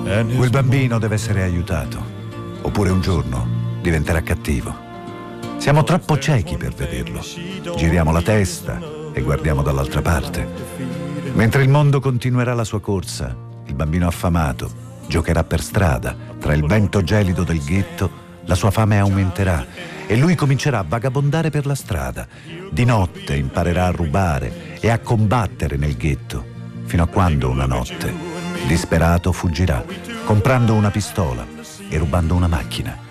Quel bambino deve essere aiutato, oppure un giorno diventerà cattivo. Siamo troppo ciechi per vederlo. Giriamo la testa e guardiamo dall'altra parte. Mentre il mondo continuerà la sua corsa, il bambino affamato giocherà per strada. Tra il vento gelido del ghetto, la sua fame aumenterà e lui comincerà a vagabondare per la strada. Di notte imparerà a rubare e a combattere nel ghetto, fino a quando una notte, disperato, fuggirà, comprando una pistola e rubando una macchina.